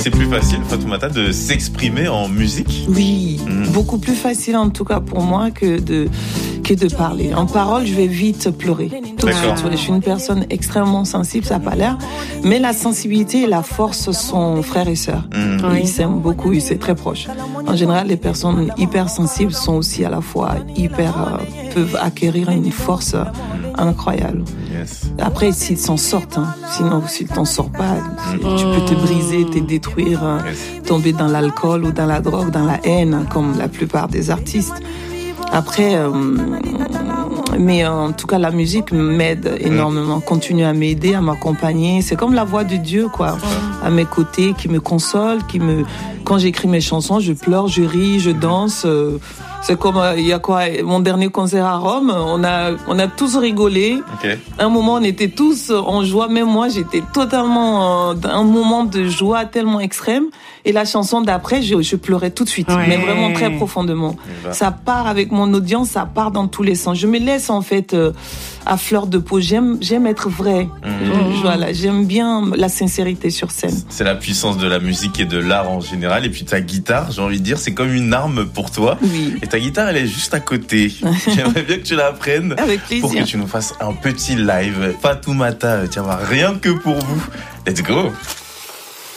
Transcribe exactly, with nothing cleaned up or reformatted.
c'est plus facile, Fatoumata, de s'exprimer en musique? Oui, mmh. beaucoup plus facile en tout cas pour moi que de, que de parler. En parole, je vais vite pleurer. Tout de suite. Je suis une personne extrêmement sensible, ça n'a pas l'air. Mais la sensibilité et la force sont frères et sœurs. Mmh. Oui. Ils s'aiment beaucoup, ils sont très proches. En général, les personnes hypersensibles sont aussi à la fois hyper, euh, peuvent acquérir une force euh, incroyable. Yes. Après, s'ils s'en sortent, hein. Sinon, s'ils t'en sortent pas, mmh. tu peux te briser, te détruire, euh, yes. tomber dans l'alcool ou dans la drogue, dans la haine, comme la plupart des artistes. Après, euh, mais en tout cas, la musique m'aide énormément, continue à m'aider, à m'accompagner. C'est comme la voix de Dieu, quoi, à mes côtés, qui me console, qui me, quand j'écris mes chansons, je pleure, je ris, je danse. Euh, c'est comme, euh, il y a quoi, mon dernier concert à Rome, on a, on a tous rigolé. Okay. Un moment, on était tous en joie. Même moi, j'étais totalement euh, dans un moment de joie tellement extrême. Et la chanson d'après, je, je pleurais tout de suite, ouais. mais vraiment très profondément. Ben. Ça part avec mon audience, ça part dans tous les sens. Je me laisse en fait euh, à fleur de peau. J'aime, j'aime être vrai. Mmh. Je, voilà, j'aime bien la sincérité sur scène. C'est la puissance de la musique et de l'art en général. Et puis ta guitare, j'ai envie de dire, c'est comme une arme pour toi. Oui. Et ta guitare, elle est juste à côté. J'aimerais bien que tu la apprennes. Avec plaisir. Pour que tu nous fasses un petit live. Fatoumata, tiens, rien que pour vous. Let's go.